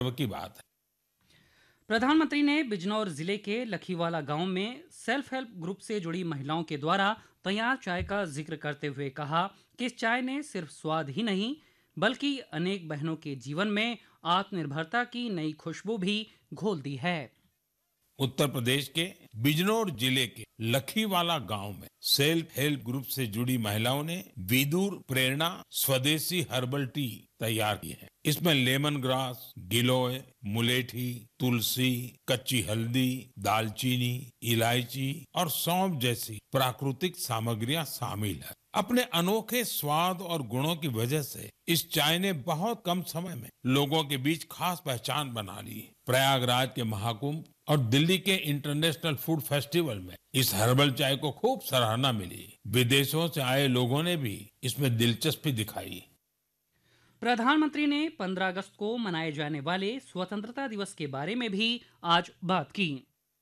की बात है। प्रधानमंत्री ने बिजनौर जिले के लखीवाला गांव में सेल्फ हेल्प ग्रुप से जुड़ी महिलाओं के द्वारा तैयार चाय का जिक्र करते हुए कहा कि इस चाय ने सिर्फ स्वाद ही नहीं बल्कि अनेक बहनों के जीवन में आत्मनिर्भरता की नई खुशबू भी घोल दी है। उत्तर प्रदेश के बिजनौर जिले के लखीवाला गांव में सेल्फ हेल्प ग्रुप से जुड़ी महिलाओं ने विदुर प्रेरणा स्वदेशी हर्बल टी तैयार की है। इसमें लेमन ग्रास, गिलोय, मुलेठी, तुलसी, कच्ची हल्दी, दालचीनी, इलायची और सौंफ जैसी प्राकृतिक सामग्रियां शामिल है। अपने अनोखे स्वाद और गुणों की वजह से इस चाय ने बहुत कम समय में लोगों के बीच खास पहचान बना ली। प्रयागराज के महाकुंभ और दिल्ली के इंटरनेशनल फूड फेस्टिवल में इस हर्बल चाय को खूब सराहना मिली। विदेशों से आए लोगों ने भी इसमें दिलचस्पी दिखाई। प्रधानमंत्री ने 15 अगस्त को मनाए जाने वाले स्वतंत्रता दिवस के बारे में भी आज बात की।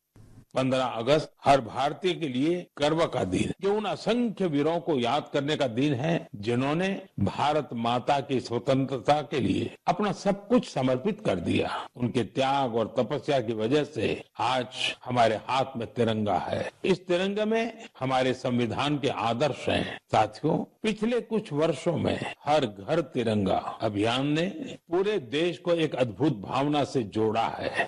15 अगस्त हर भारतीय के लिए गर्व का दिन है। जो उन असंख्य वीरों को याद करने का दिन है जिन्होंने भारत माता की स्वतंत्रता के लिए अपना सब कुछ समर्पित कर दिया। उनके त्याग और तपस्या की वजह से आज हमारे हाथ में तिरंगा है। इस तिरंगे में हमारे संविधान के आदर्श हैं। साथियों, पिछले कुछ वर्षों में हर घर तिरंगा अभियान ने पूरे देश को एक अद्भुत भावना से जोड़ा है।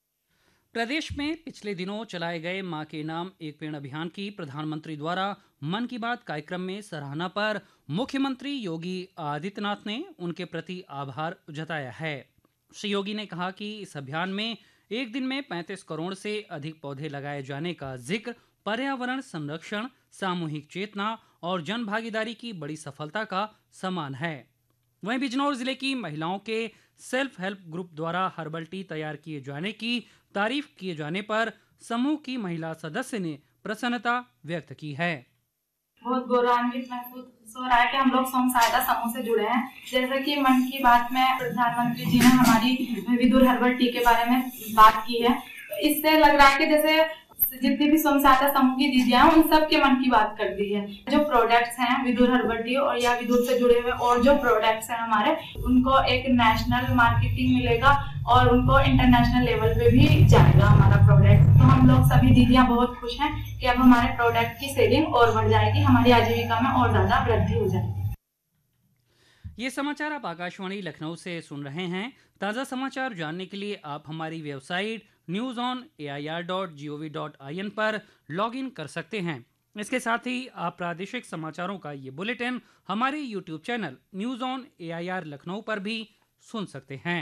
प्रदेश में पिछले दिनों चलाए गए मां के नाम एक पेड़ अभियान की प्रधानमंत्री द्वारा मन की बात कार्यक्रम में सराहना पर मुख्यमंत्री योगी आदित्यनाथ ने उनके प्रति आभार जताया है। श्री योगी ने कहा कि इस अभियान में एक दिन में 35 करोड़ से अधिक पौधे लगाए जाने का जिक्र पर्यावरण संरक्षण, सामूहिक चेतना और जन भागीदारी की बड़ी सफलता का समान है। वहीं बिजनौर जिले की महिलाओं के सेल्फ हेल्प ग्रुप द्वारा हर्बल टी तैयार किए जाने की तारीफ किए जाने पर समूह की महिला सदस्य ने प्रसन्नता व्यक्त की है। बहुत गौरवान्वित महसूस हो रहा है कि हम लोग स्वयं सहायता समूह से जुड़े हैं। जैसे कि मन की बात में प्रधानमंत्री जी ने हमारी विदुर हर्बल टी के बारे में बात की है, तो इससे लग रहा है कि जैसे जितनी भी स्वयं सहायता समूह की दीदियां हैं उन सब के मन की बात कर दी है। जो प्रोडक्ट्स हैं विदुर हर्बल टी और या विदुर से जुड़े हुए और जो प्रोडक्ट्स हैं हमारे, उनको एक नेशनल मार्केटिंग मिलेगा और उनको इंटरनेशनल लेवल पे भी जाएगा हमारा प्रोडक्ट। तो हम लोग सभी दीदियां बहुत खुश हैं कि अब हमारे प्रोडक्ट की सेलिंग और बढ़ जाएगी, हमारी आजीविका में और ज्यादा वृद्धि हो जाएगी। ये समाचार आप आकाशवाणी लखनऊ से सुन रहे हैं। ताज़ा समाचार जानने के लिए आप हमारी वेबसाइट news.on.air.gov.in पर लॉग इन कर सकते हैं। इसके साथ ही आप प्रादेशिक समाचारों का ये बुलेटिन हमारे YouTube channel news on AIR Lucknow पर भी सुन सकते हैं।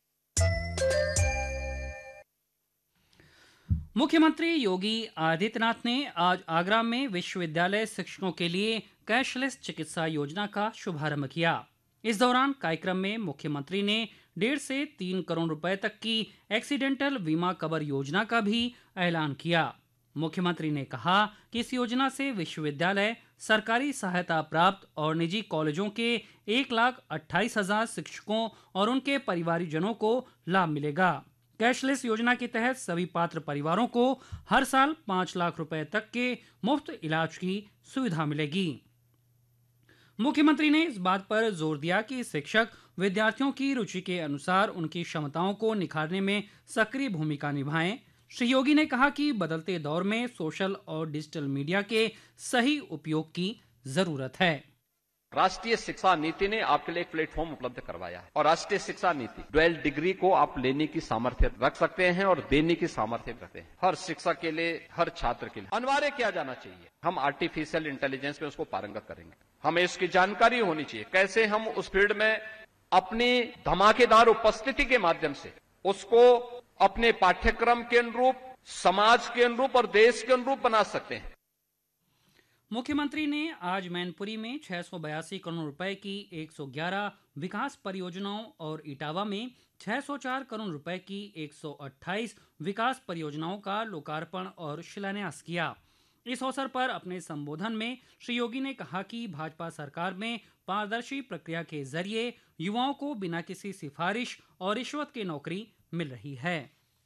मुख्यमंत्री योगी आदित्यनाथ ने आज आगरा में विश्वविद्यालय शिक्षकों के लिए कैशलेस चिकित्सा योजना का शुभारंभ किया। इस दौरान कार्यक्रम में मुख्यमंत्री ने 1.5 से 3 करोड़ रुपए तक की एक्सीडेंटल बीमा कवर योजना का भी ऐलान किया। मुख्यमंत्री ने कहा कि इस योजना से विश्वविद्यालय, सरकारी सहायता प्राप्त और निजी कॉलेजों के 1,28,000 शिक्षकों और उनके परिवारजनों को लाभ मिलेगा। कैशलेस योजना के तहत सभी पात्र परिवारों को हर साल 5 लाख रुपए तक के मुफ्त इलाज की सुविधा मिलेगी। मुख्यमंत्री ने इस बात पर जोर दिया कि शिक्षक विद्यार्थियों की रुचि के अनुसार उनकी क्षमताओं को निखारने में सक्रिय भूमिका निभाएं। श्री योगी ने कहा कि बदलते दौर में सोशल और डिजिटल मीडिया के सही उपयोग की जरूरत है। राष्ट्रीय शिक्षा नीति ने आपके लिए एक प्लेटफॉर्म उपलब्ध करवाया है और राष्ट्रीय शिक्षा नीति ड्वेल डिग्री को आप लेने की सामर्थ्य रख सकते हैं और देने की सामर्थ्य रखते हैं। हर शिक्षक के लिए, हर छात्र के लिए अनिवार्य किया जाना चाहिए। हम आर्टिफिशियल इंटेलिजेंस में उसको पारंगत करेंगे। हमें इसकी जानकारी होनी चाहिए कैसे हम उस फील्ड में अपनी धमाकेदार उपस्थिति के माध्यम से उसको अपने पाठ्यक्रम के अनुरूप, समाज के अनुरूप और देश के अनुरूप बना सकते हैं। मुख्यमंत्री ने आज मैनपुरी में 682 करोड़ रुपए की 111 विकास परियोजनाओं और इटावा में 604 करोड़ रुपए की 128 विकास परियोजनाओं का लोकार्पण और शिलान्यास किया। इस अवसर पर अपने संबोधन में श्री योगी ने कहा कि भाजपा सरकार में पारदर्शी प्रक्रिया के जरिए युवाओं को बिना किसी सिफारिश और रिश्वत के नौकरी मिल रही है।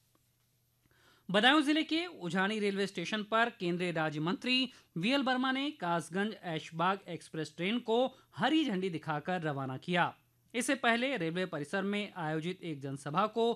बदायूं जिले के उझानी रेलवे स्टेशन पर केंद्रीय राज्य मंत्री VL वर्मा ने कासगंज ऐशबाग एक्सप्रेस ट्रेन को हरी झंडी दिखाकर रवाना किया। इससे पहले रेलवे परिसर में आयोजित एक जनसभा को